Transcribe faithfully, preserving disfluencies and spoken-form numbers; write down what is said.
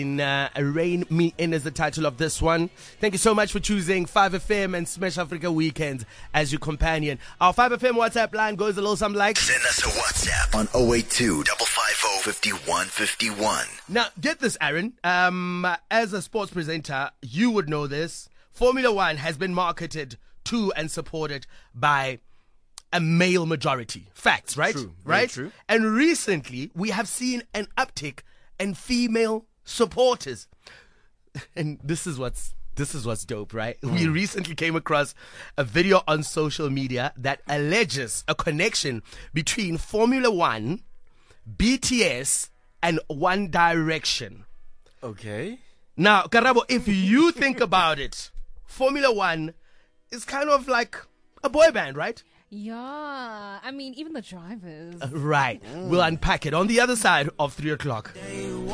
Uh, Rein Me In is the title of this one. Thank you so much for choosing five F M and Smash Africa Weekends as your companion. Our five F M WhatsApp line goes a little something like, send us a WhatsApp on zero eight two, five five zero, five one five one. Now, get this, Aaron. Um, as a sports presenter, you would know this. Formula One has been marketed to and supported by a male majority. Facts, right? True. Right? True. And recently, we have seen an uptick in female supporters. And this is what's this is what's dope, right? Mm. We recently came across a video on social media that alleges a connection between Formula One, B T S, and One Direction. Okay. Now, Karabo, if you think about it, Formula One is kind of like a boy band, right? Yeah, I mean, even the drivers. Uh, right. Mm. We'll unpack it on the other side of three o'clock.